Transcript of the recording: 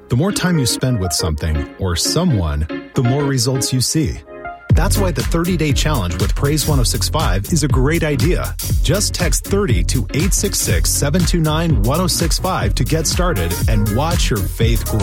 The more time you spend with something or someone, the more results you see. That's why the 30-day challenge with Praise 1065 is a great idea. Just text 30 to 866-729-1065 to get started and watch your faith grow.